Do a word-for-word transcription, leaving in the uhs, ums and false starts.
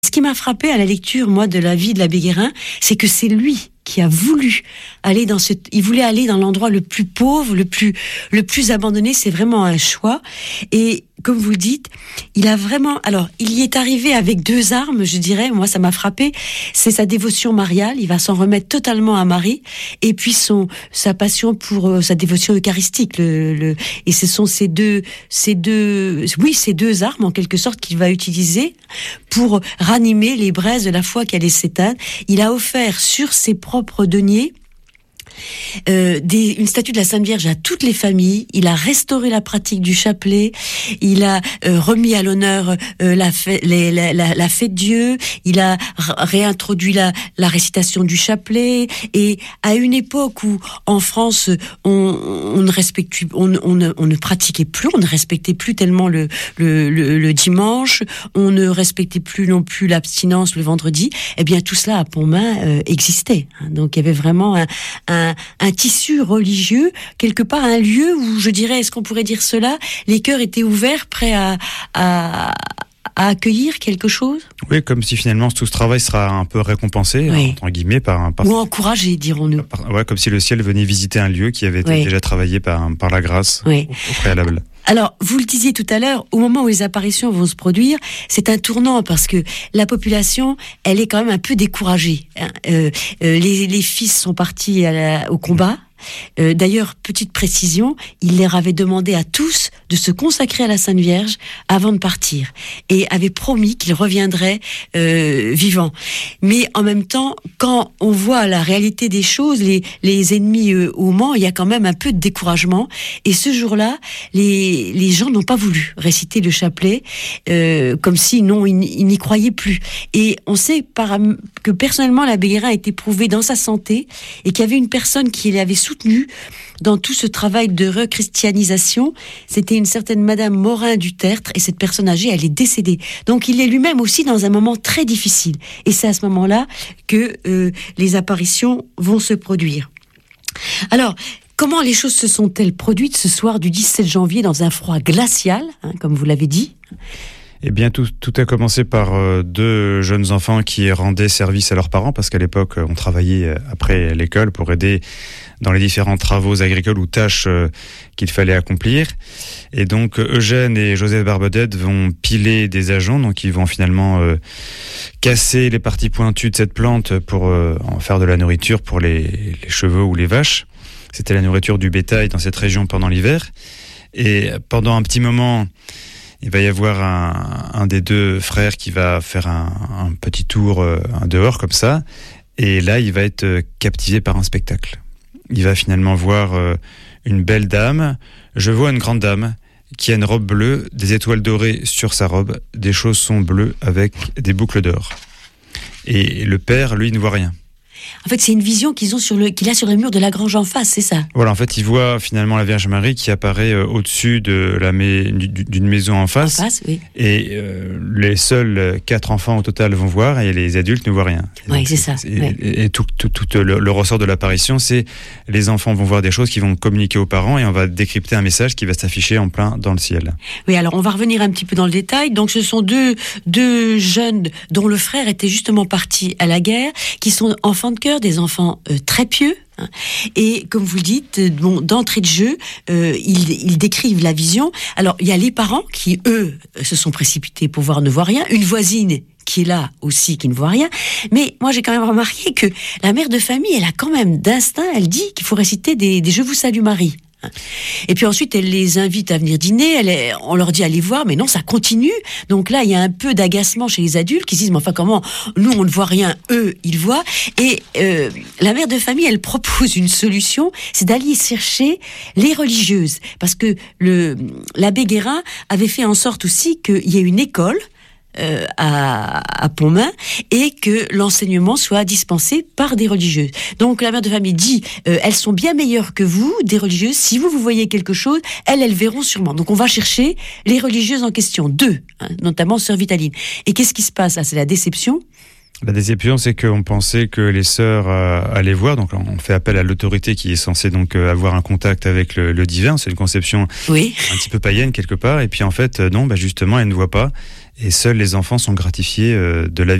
Ce qui m'a frappé à la lecture, moi, de la vie de l'abbé Guérin, c'est que c'est lui qui a voulu aller dans ce, il voulait aller dans l'endroit le plus pauvre, le plus, le plus abandonné. C'est vraiment un choix. Et comme vous le dites, il a vraiment, alors, il y est arrivé avec deux armes, je dirais. Moi, ça m'a frappé. C'est sa dévotion mariale. Il va s'en remettre totalement à Marie. Et puis son, sa passion pour euh, sa dévotion eucharistique. Le, le, et ce sont ces deux, ces deux, oui, ces deux armes, en quelque sorte, qu'il va utiliser pour ranimer les braises de la foi qui allait s'éteindre. Il a offert sur ses propres deniers Euh, des, une statue de la Sainte Vierge à toutes les familles. Il a restauré la pratique du chapelet. Il a euh, remis à l'honneur euh, la, fête, les, la, la, la fête Dieu. Il a r- réintroduit la, la récitation du chapelet. Et à une époque où, en France, on, on ne respectait, on, on, ne, on ne pratiquait plus, on ne respectait plus tellement le, le, le, le dimanche, on ne respectait plus non plus l'abstinence le vendredi. Eh bien, tout cela à Pontmain euh, existait. Donc, il y avait vraiment un, un Un, un tissu religieux, quelque part un lieu où, je dirais, est-ce qu'on pourrait dire cela, les cœurs étaient ouverts, prêts à, à, à accueillir quelque chose. Oui, comme si finalement tout ce travail sera un peu récompensé, oui. entre guillemets, par, par... Ou encouragé, dirons-nous. Par, ouais, comme si le ciel venait visiter un lieu qui avait été oui. déjà travaillé par, par la grâce oui. au, au préalable. Alors, vous le disiez tout à l'heure, au moment où les apparitions vont se produire, c'est un tournant parce que la population, elle est quand même un peu découragée. Hein. Euh, euh, les, les fils sont partis à la, au combat. Euh, d'ailleurs, petite précision, il leur avait demandé à tous de se consacrer à la Sainte Vierge avant de partir et avait promis qu'ils reviendraient euh, vivants. Mais en même temps, quand on voit la réalité des choses, les, les ennemis euh, au Mans, il y a quand même un peu de découragement. Et ce jour-là, les, les gens n'ont pas voulu réciter le chapelet euh, comme si non, ils, ils n'y croyaient plus. Et on sait par, que personnellement, l'abbé Guérin a été prouvé dans sa santé et qu'il y avait une personne qui l'avait soutenu dans tout ce travail de rechristianisation. C'était une certaine Madame Morin du Tertre, et cette personne âgée, elle est décédée. Donc il est lui-même aussi dans un moment très difficile. Et c'est à ce moment-là que euh, les apparitions vont se produire. Alors, comment les choses se sont-elles produites ce soir du dix-sept janvier dans un froid glacial, hein, comme vous l'avez dit ? Eh bien, tout, tout a commencé par euh, deux jeunes enfants qui rendaient service à leurs parents, parce qu'à l'époque, on travaillait après l'école pour aider dans les différents travaux agricoles ou tâches euh, qu'il fallait accomplir. Et donc, Eugène et Joseph Barbedette vont piler des ajoncs, donc ils vont finalement euh, casser les parties pointues de cette plante pour euh, en faire de la nourriture pour les, les chevaux ou les vaches. C'était la nourriture du bétail dans cette région pendant l'hiver. Et pendant un petit moment, il va y avoir un, un des deux frères qui va faire un, un petit tour euh, un dehors comme ça. Et là, il va être captivé par un spectacle. Il va finalement voir euh, une belle dame. Je vois une grande dame qui a une robe bleue, des étoiles dorées sur sa robe, des chaussons bleus avec des boucles d'or. Et le père, lui, ne voit rien. En fait, c'est une vision qu'ils ont sur le, qu'il a sur le mur de la grange en face, c'est ça ? Voilà, en fait, il voit finalement la Vierge Marie qui apparaît euh, au-dessus de la ma- d'une maison en face. En face, oui. Et euh, les seuls quatre enfants au total vont voir et les adultes ne voient rien. Oui, c'est ça. Et, oui. et, et tout, tout, tout le, le ressort de l'apparition, c'est les enfants vont voir des choses qui vont communiquer aux parents et on va décrypter un message qui va s'afficher en plein dans le ciel. Oui, alors on va revenir un petit peu dans le détail. Donc, ce sont deux, deux jeunes dont le frère était justement parti à la guerre, qui sont enfants de cœur, des enfants euh, très pieux. Hein. Et comme vous le dites, euh, bon, d'entrée de jeu, euh, ils, ils décrivent la vision. Alors, il y a les parents qui, eux, se sont précipités pour voir, ne voient rien. Une voisine qui est là aussi, qui ne voit rien. Mais moi, j'ai quand même remarqué que la mère de famille, elle a quand même d'instinct, elle dit qu'il faut réciter des, des « Je vous salue Marie ». Et puis ensuite, elle les invite à venir dîner, elle est, on leur dit allez voir, mais non, ça continue. Donc là, il y a un peu d'agacement chez les adultes qui se disent, mais enfin comment, nous on ne voit rien, eux, ils voient. Et euh, la mère de famille, elle propose une solution, c'est d'aller chercher les religieuses. Parce que le, l'abbé Guérin avait fait en sorte aussi qu'il y ait une école Euh, à, à Pontmain et que l'enseignement soit dispensé par des religieuses. Donc la mère de famille dit euh, elles sont bien meilleures que vous, des religieuses, si vous vous voyez quelque chose, elles, elles verront sûrement. Donc on va chercher les religieuses en question, deux, hein, notamment sœur Vitaline. Et qu'est-ce qui se passe? Ah, c'est la déception. La déception, c'est qu'on pensait que les sœurs euh, allaient voir, donc on fait appel à l'autorité qui est censée donc euh, avoir un contact avec le, le divin. C'est une conception oui. un petit peu païenne quelque part, et puis en fait, euh, non, bah justement, elles ne voient pas. et seuls les enfants sont gratifiés de la vie